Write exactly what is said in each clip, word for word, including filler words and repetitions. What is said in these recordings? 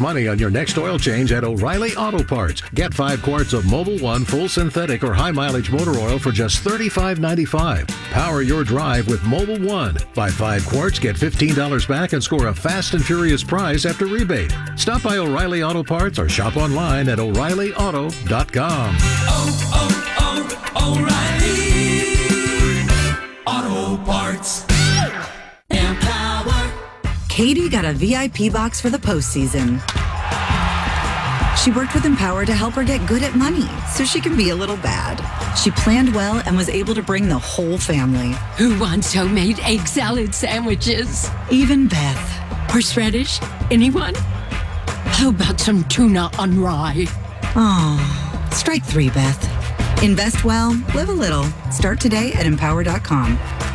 money on your next oil change at O'Reilly Auto Parts. Get five quarts of Mobil one full synthetic or high mileage motor oil for just thirty-five ninety-five. Power your drive with Mobil one. Buy five quarts, get fifteen dollars back, and score a fast and furious prize after rebate. Stop by O'Reilly Auto Parts or shop online at O'Reilly Auto dot com. Oh, oh, oh, O'Reilly Auto Parts. Empower. Katie got a V I P box for the postseason. She worked with Empower to help her get good at money so she can be a little bad. She planned well and was able to bring the whole family. Who wants homemade egg salad sandwiches? Even Beth. Horseradish? Anyone? How about some tuna on rye? Oh, strike three, Beth. Invest well, live a little. Start today at empower dot com.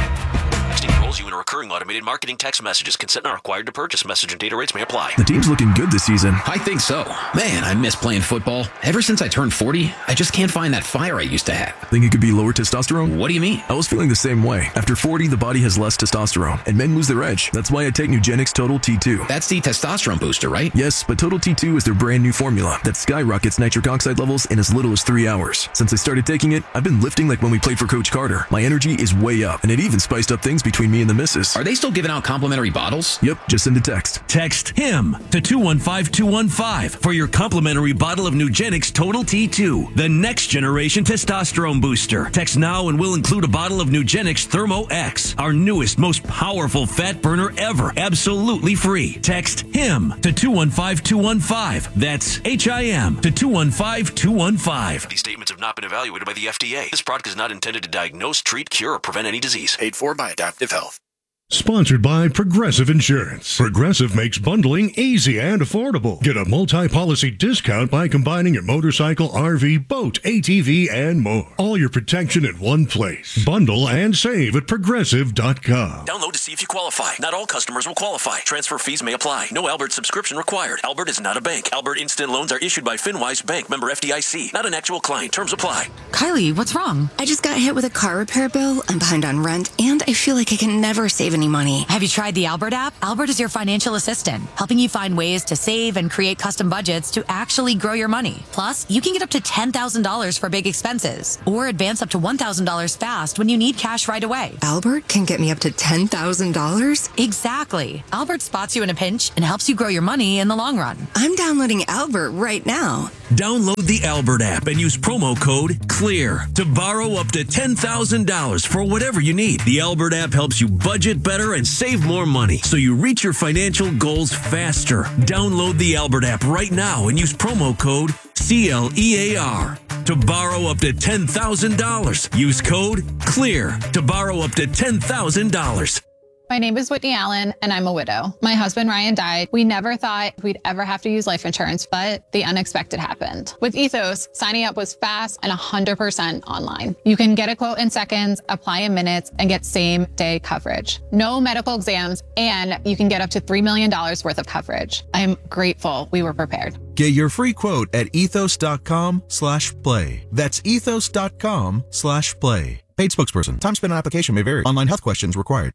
Enrolls you in a recurring automated marketing text messages. Consent not required to purchase. Message and data rates may apply. The team's looking good this season. I think so. Man, I miss playing football. Ever since I turned forty, I just can't find that fire I used to have. Think it could be lower testosterone? What do you mean? I was feeling the same way. After forty, the body has less testosterone, and men lose their edge. That's why I take Nugenix Total T two. That's the testosterone booster, right? Yes, but Total T two is their brand new formula that skyrockets nitric oxide levels in as little as three hours. Since I started taking it, I've been lifting like when we played for Coach Carter. My energy is way up, and it even spiced up things between me and the missus. Are they still giving out complimentary bottles? Yep, just send a text. Text HIM to two one five two one five for your complimentary bottle of Nugenix Total T two, the next generation testosterone booster. Text now and we'll include a bottle of Nugenix Thermo X, our newest, most powerful fat burner ever, absolutely free. Text HIM to two one five two one five. That's H I M to two one five two one five. These statements have not been evaluated by the F D A. This product is not intended to diagnose, treat, cure, or prevent any disease. Paid for by Adaptive Health. Sponsored by Progressive Insurance. Progressive makes bundling easy and affordable. Get a multi-policy discount by combining your motorcycle, R V, boat, A T V, and more. All your protection in one place. Bundle and save at progressive dot com. Download to see if you qualify. Not all customers will qualify. Transfer fees may apply. No Albert subscription required. Albert is not a bank. Albert Instant Loans are issued by FinWise Bank, member F D I C. Not an actual client. Terms apply. Kylie, what's wrong? I just got hit with a car repair bill. I'm behind on rent, and I feel like I can never save any money. Have you tried the Albert app? Albert is your financial assistant, helping you find ways to save and create custom budgets to actually grow your money. Plus, you can get up to ten thousand dollars for big expenses, or advance up to one thousand dollars fast when you need cash right away. Albert can get me up to ten thousand dollars? Exactly. Albert spots you in a pinch and helps you grow your money in the long run. I'm downloading Albert right now. Download the Albert app and use promo code CLEAR to borrow up to ten thousand dollars for whatever you need. The Albert app helps you budget better and save more money so you reach your financial goals faster. Download the Albert app right now and use promo code C L E A R to borrow up to ten thousand dollars. Use code CLEAR to borrow up to ten thousand dollars. My name is Whitney Allen, and I'm a widow. My husband, Ryan, died. We never thought we'd ever have to use life insurance, but the unexpected happened. With Ethos, signing up was fast and one hundred percent online. You can get a quote in seconds, apply in minutes, and get same-day coverage. No medical exams, and you can get up to three million dollars worth of coverage. I'm grateful we were prepared. Get your free quote at ethos.com slash play. That's ethos.com slash play. Paid spokesperson. Time spent on application may vary. Online health questions required.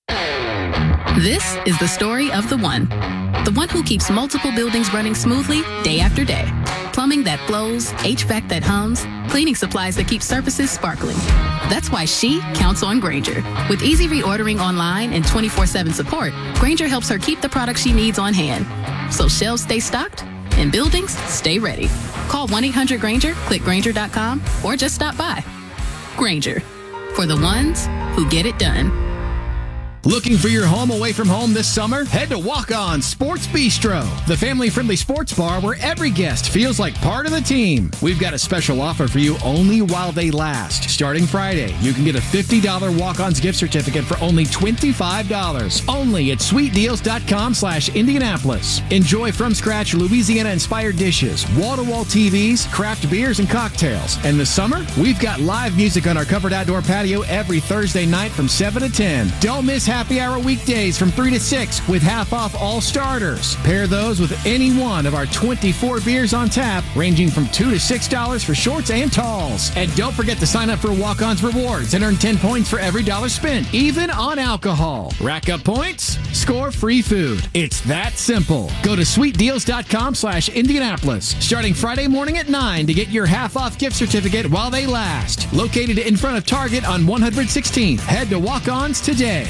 This is the story of the one. The one who keeps multiple buildings running smoothly day after day. Plumbing that flows, H V A C that hums, cleaning supplies that keep surfaces sparkling. That's why she counts on Grainger. With easy reordering online and twenty-four seven support, Grainger helps her keep the products she needs on hand. So shelves stay stocked and buildings stay ready. Call one eight hundred Grainger, click Grainger dot com, or just stop by. Grainger, for the ones who get it done. Looking for your home away from home this summer? Head to Walk On Sports Bistro, the family-friendly sports bar where every guest feels like part of the team. We've got a special offer for you only while they last. Starting Friday, you can get a fifty dollars Walk-Ons gift certificate for only twenty-five dollars. Only at sweetdeals.com slash Indianapolis. Enjoy from-scratch Louisiana-inspired dishes, wall-to-wall T Vs, craft beers, and cocktails. And this summer, we've got live music on our covered outdoor patio every Thursday night from seven to ten. Don't miss happy hour weekdays from three to six with half off all starters. Pair those with any one of our twenty-four beers on tap, ranging from two to six dollars for shorts and talls. And don't forget to sign up for Walk-On's Rewards and earn ten points for every dollar spent, even on alcohol. Rack up points, score free food. It's that simple. Go to sweet deals dot com slash Indianapolis, starting Friday morning at nine to get your half-off gift certificate while they last. Located in front of Target on one hundred sixteenth. Head to Walk-On's today.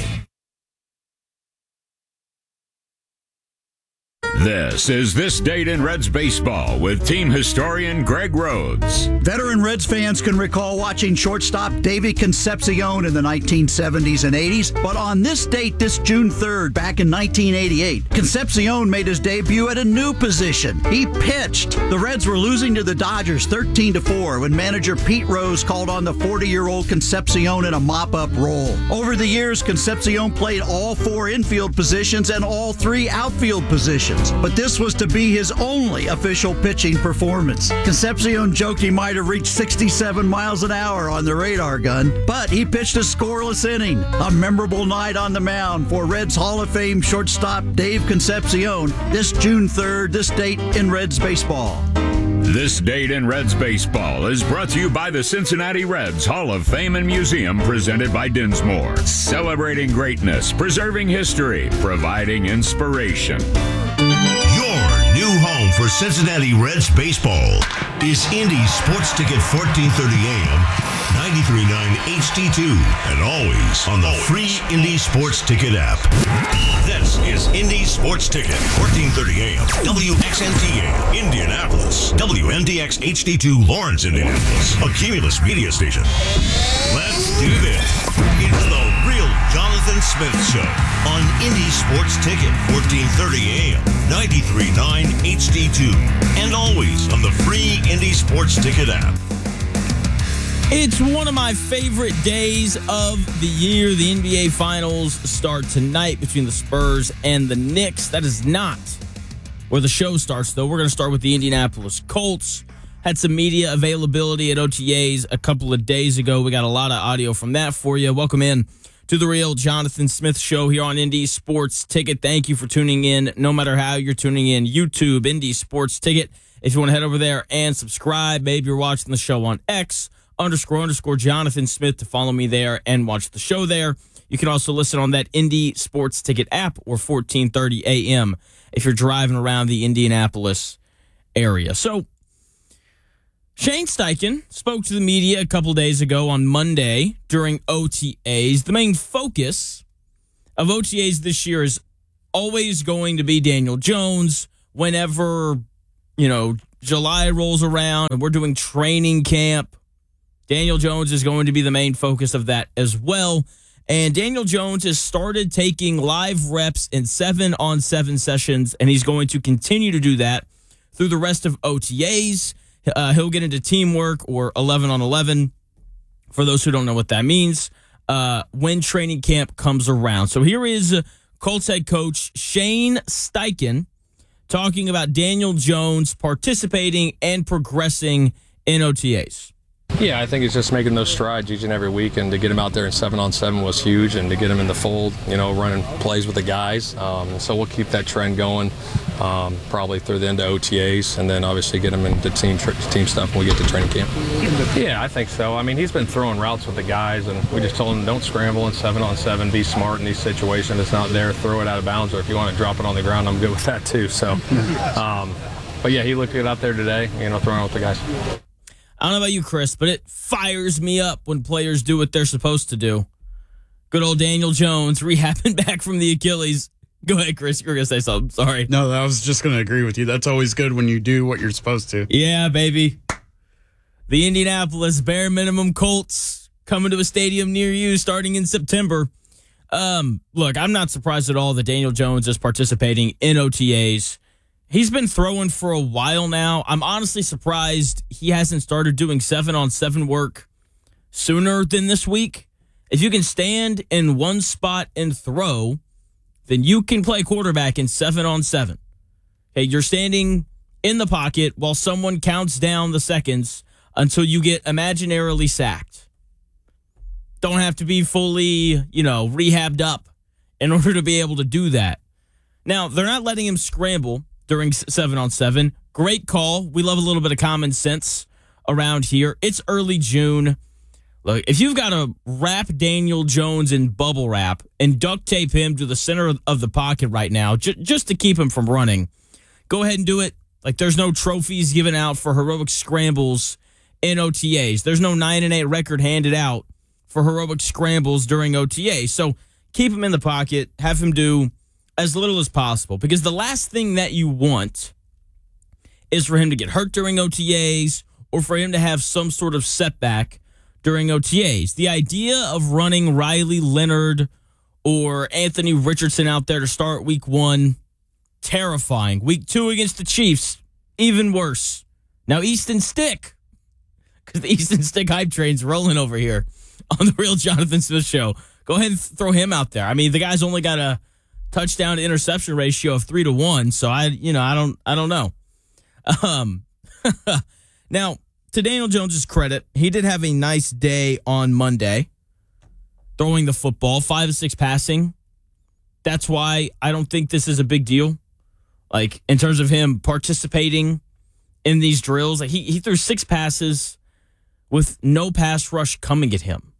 This is This Date in Reds Baseball with team historian Greg Rhodes. Veteran Reds fans can recall watching shortstop Davey Concepcion in the nineteen seventies and eighties, but on this date, this June third, back in nineteen eighty-eight, Concepcion made his debut at a new position. He pitched. The Reds were losing to the Dodgers thirteen to four when manager Pete Rose called on the forty-year-old Concepcion in a mop-up role. Over the years, Concepcion played all four infield positions and all three outfield positions. But this was to be his only official pitching performance. Concepcion joked he might have reached sixty-seven miles an hour on the radar gun, but he pitched a scoreless inning. A memorable night on the mound for Reds Hall of Fame shortstop Dave Concepcion. This June third, this date in Reds baseball. This Date in Reds Baseball is brought to you by the Cincinnati Reds Hall of Fame and Museum, presented by Dinsmore. Celebrating greatness, preserving history, providing inspiration. Your new home for Cincinnati Reds baseball is Indy Sports Ticket fourteen thirty A M, ninety-three point nine H D two, and always on the free Indy Sports Ticket app. This is Indy Sports Ticket, fourteen thirty A M, W X N T A, Indianapolis, W N D X H D two, Lawrence, Indianapolis, a Cumulus media station. Let's do this. It's the real Jonathan Smith Show on Indy Sports Ticket, fourteen thirty A M, ninety-three point nine H D two, and always on the free Indy Sports Ticket app. It's one of my favorite days of the year. The N B A Finals start tonight between the Spurs and the Knicks. That is not where the show starts, though. We're going to start with the Indianapolis Colts. Had some media availability at O T As a couple of days ago. We got a lot of audio from that for you. Welcome in to the real Jonathan Smith Show here on Indy Sports Ticket. Thank you for tuning in, no matter how you're tuning in. YouTube, Indy Sports Ticket. If you want to head over there and subscribe, maybe you're watching the show on X, underscore underscore Jonathan Smith, to follow me there and watch the show there. You can also listen on that Indy Sports Ticket app or fourteen thirty A M if you're driving around the Indianapolis area. So, Shane Steichen spoke to the media a couple days ago on Monday during O T As. The main focus of O T As this year is always going to be Daniel Jones. Whenever, you know, July rolls around and we're doing training camp, Daniel Jones is going to be the main focus of that as well. And Daniel Jones has started taking live reps in seven-on-seven sessions, and he's going to continue to do that through the rest of O T As. Uh, he'll get into teamwork or eleven on eleven, for those who don't know what that means, uh, when training camp comes around. So here is Colts head coach Shane Steichen talking about Daniel Jones participating and progressing in O T As. Yeah, I think it's just making those strides each and every week, and to get him out there in seven on seven was huge, and to get him in the fold, you know, running plays with the guys. Um, so we'll keep that trend going, um, probably through the end of O T As, and then obviously get him into team team stuff when we get to training camp. Yeah, I think so. I mean, he's been throwing routes with the guys, and we just told him don't scramble in seven on seven. Be smart in these situations. It's not there. Throw it out of bounds, or if you want to drop it on the ground, I'm good with that too. So, um, but yeah, he looked good out there today. You know, throwing with the guys. I don't know about you, Chris, but it fires me up when players do what they're supposed to do. Good old Daniel Jones rehabbing back from the Achilles. Go ahead, Chris. You were going to say something. Sorry. No, I was just going to agree with you. That's always good when you do what you're supposed to. Yeah, baby. The Indianapolis bare minimum Colts coming to a stadium near you starting in September. Um, look, I'm not surprised at all that Daniel Jones is participating in O T As. He's been throwing for a while now. I'm honestly surprised he hasn't started doing seven-on-seven work sooner than this week. If you can stand in one spot and throw, then you can play quarterback in seven-on-seven. Okay, you're standing in the pocket while someone counts down the seconds until you get imaginarily sacked. Don't have to be fully, you know, rehabbed up in order to be able to do that. Now, they're not letting him scramble during seven on seven. Great call. We love a little bit of common sense around here. It's early June. Look, if you've got to wrap Daniel Jones in bubble wrap and duct tape him to the center of the pocket right now, j- just to keep him from running, go ahead and do it. Like, there's no trophies given out for heroic scrambles in O T As. There's no nine and eight record handed out for heroic scrambles during O T A. So keep him in the pocket, have him do as little as possible, because the last thing that you want is for him to get hurt during O T As or for him to have some sort of setback during O T As. The idea of running Riley Leonard or Anthony Richardson out there to start week one, terrifying. Week two against the Chiefs, even worse. Now Easton Stick, because the Easton Stick hype train's rolling over here on the Real Jonathan Smith Show. Go ahead and throw him out there. I mean, the guy's only got a touchdown to interception ratio of three to one, so I, you know, I don't, I don't know. Um, now, to Daniel Jones's credit, he did have a nice day on Monday, throwing the football, five to six passing. That's why I don't think this is a big deal. Like, in terms of him participating in these drills, like he he threw six passes with no pass rush coming at him.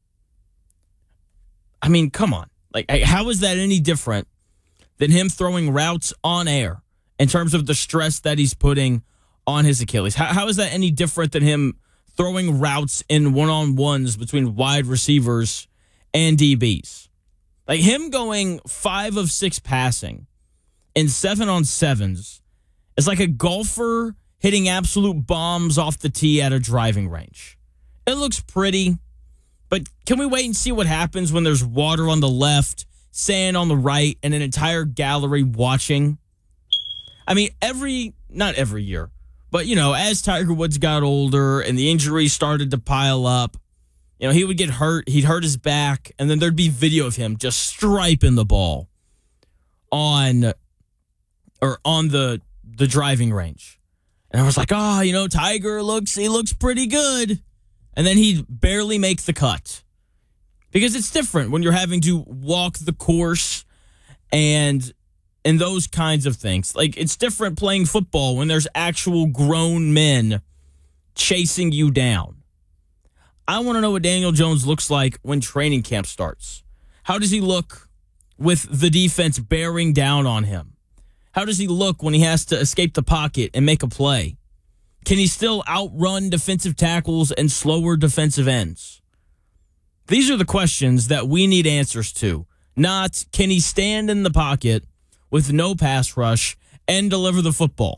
I mean, come on. Like, how is that any different than him throwing routes on air in terms of the stress that he's putting on his Achilles? How, how is that any different than him throwing routes in one-on-ones between wide receivers and D Bs? Like, him going five of six passing in seven on sevens is like a golfer hitting absolute bombs off the tee at a driving range. It looks pretty, but can we wait and see what happens when there's water on the left, sand on the right, and an entire gallery watching? I mean, every, not every year, but, you know, as Tiger Woods got older and the injuries started to pile up, you know, he would get hurt, he'd hurt his back, and then there'd be video of him just striping the ball on, or on the, the driving range. And I was like, oh, you know, Tiger looks, he looks pretty good. And then he'd barely make the cut. Because it's different when you're having to walk the course and and those kinds of things. Like, it's different playing football when there's actual grown men chasing you down. I want to know what Daniel Jones looks like when training camp starts. How does he look with the defense bearing down on him? How does he look when he has to escape the pocket and make a play? Can he still outrun defensive tackles and slower defensive ends? These are the questions that we need answers to. Not, can he stand in the pocket with no pass rush and deliver the football?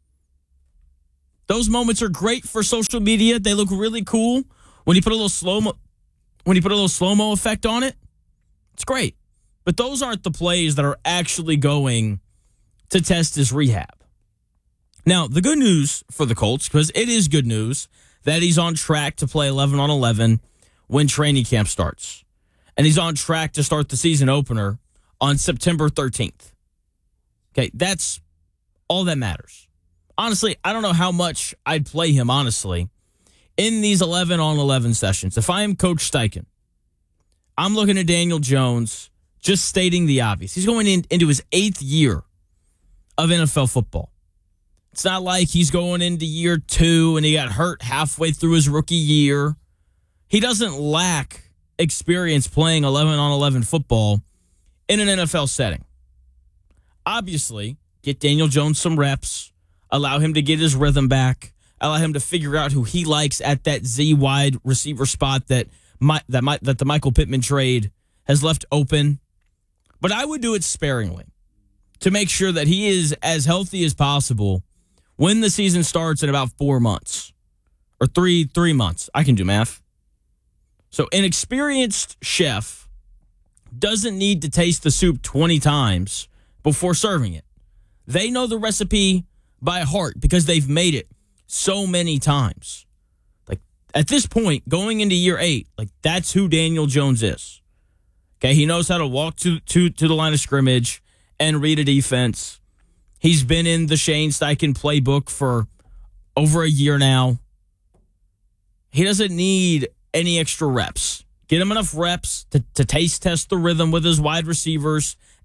Those moments are great for social media. They look really cool. When you put a little slow-mo, when you put a little slow-mo effect on it, it's great. But those aren't the plays that are actually going to test his rehab. Now, the good news for the Colts, because it is good news, that he's on track to play eleven on eleven when training camp starts. And he's on track to start the season opener on September thirteenth. Okay, that's all that matters. Honestly, I don't know how much I'd play him, honestly, in these eleven on eleven sessions. If I am Coach Steichen, I'm looking at Daniel Jones, just stating the obvious. He's going in, into his eighth year of N F L football. It's not like he's going into year two and he got hurt halfway through his rookie year. He doesn't lack experience playing eleven on eleven football in an N F L setting. Obviously, get Daniel Jones some reps, allow him to get his rhythm back, allow him to figure out who he likes at that Z wide receiver spot that my, that my, that the Michael Pittman trade has left open. But I would do it sparingly to make sure that he is as healthy as possible when the season starts in about four months or three, three months. I can do math. So an experienced chef doesn't need to taste the soup twenty times before serving it. They know the recipe by heart because they've made it so many times. Like, at this point, going into year eight, like, that's who Daniel Jones is. Okay, he knows how to walk to, to, to the line of scrimmage and read a defense. He's been in the Shane Steichen playbook for over a year now. He doesn't need any extra reps. Get him enough reps to, to taste test the rhythm with his wide receivers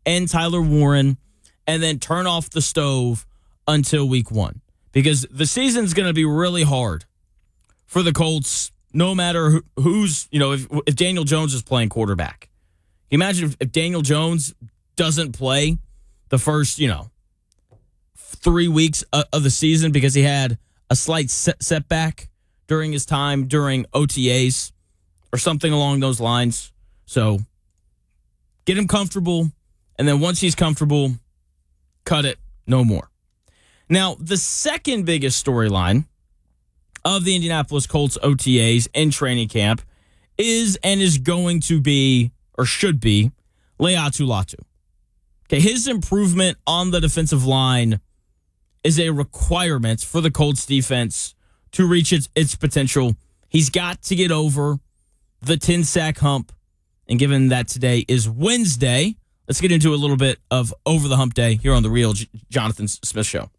and Tyler Warren, and then turn off the stove until week one. Because the season's going to be really hard for the Colts, no matter who, who's, you know, if, if Daniel Jones is playing quarterback. Can you imagine if, if Daniel Jones doesn't play the first, you know, three weeks of, of the season because he had a slight set, setback during his time during O T As or something along those lines. So get him comfortable, and then once he's comfortable, cut it, no more. Now, the second biggest storyline of the Indianapolis Colts O T As in training camp is and is going to be, or should be, Laiatu Latu. Okay, his improvement on the defensive line is a requirement for the Colts defense to reach its, its potential. He's got to get over the ten-sack hump, and given that today is Wednesday, let's get into a little bit of Over the Hump Day here on The Real J- Jonathan Smith Show.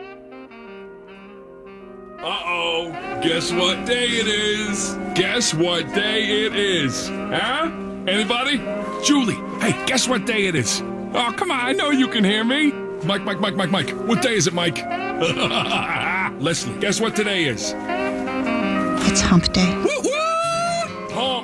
Uh-oh, guess what day it is? Guess what day it is? Huh? Anybody? Julie, hey, guess what day it is? Oh, come on, I know you can hear me. Mike, Mike, Mike, Mike, Mike. What day is it, Mike? Leslie, guess what today is? It's hump day. Woo, woo,